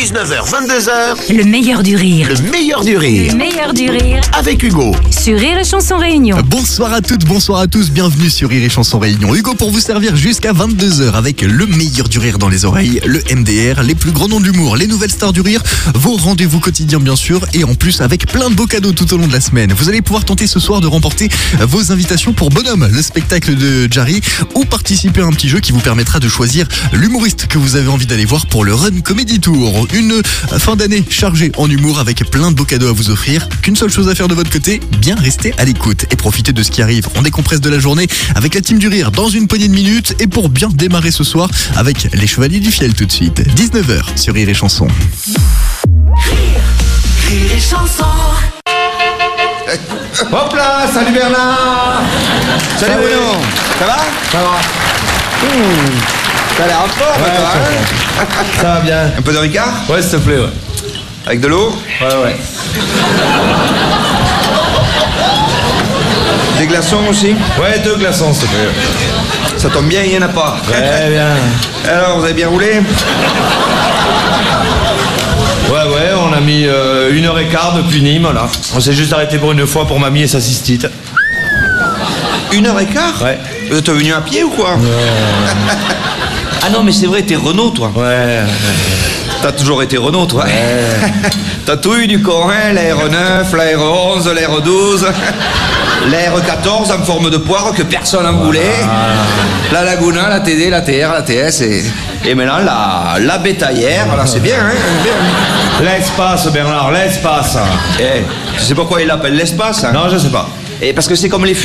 19h, 22h, Le meilleur du rire. le meilleur du rire. Le meilleur du rire. Avec Hugo. Sur Rire et Chanson Réunion. Bonsoir à toutes, bonsoir à tous, bienvenue sur Rire et Chanson Réunion. Hugo pour vous servir jusqu'à 22h avec le meilleur du rire dans les oreilles, le MDR, les plus grands noms de l'humour, les nouvelles stars du rire, vos rendez-vous quotidiens bien sûr, et en plus avec plein de beaux cadeaux tout au long de la semaine. Vous allez pouvoir tenter ce soir de remporter vos invitations pour Bonhomme, le spectacle de Jarry, ou participer à un petit jeu qui vous permettra de choisir l'humoriste que vous avez envie d'aller voir pour le Run Comedy Tour. Une fin d'année chargée en humour avec plein de beaux cadeaux à vous offrir. Qu'une seule chose à faire de votre côté, bien rester à l'écoute et profiter de ce qui arrive. On décompresse de la journée avec la team du rire dans une poignée de minutes et pour bien démarrer ce soir avec les Chevaliers du Fiel tout de suite. 19h sur Rire et Chanson. Rire et Chanson. Hop là, salut Bernard. Salut Bruno. Ça va? Ça va. T'as l'air en forme, toi, hein? Ça va bien. Un peu de Ricard? Ouais, s'il te plaît, ouais. Avec de l'eau? Ouais. Des glaçons aussi? Ouais, 2 glaçons, s'il te plaît. Ça tombe bien, il n'y en a pas. Très bien. Alors, vous avez bien roulé? Ouais, on a mis 1h15 depuis Nîmes, là. On s'est juste arrêté pour une fois pour mamie et sa cystite. 1h15? Ouais. Vous êtes venu à pied ou quoi? Ah non, mais c'est vrai, t'es Renault, toi. Ouais. T'as toujours été Renault, toi. Ouais. T'as tout eu du Corin, la R9, la R11, la R12, la R14 en forme de poire que personne n'en voulait, la Laguna, la TD, la TR, la TS et maintenant la bétaillère. Voilà, c'est bien, hein, bien. L'espace, Bernard, l'espace. Eh, tu sais pourquoi il l'appelle l'espace, hein? Non, je sais pas. Et parce que c'est comme les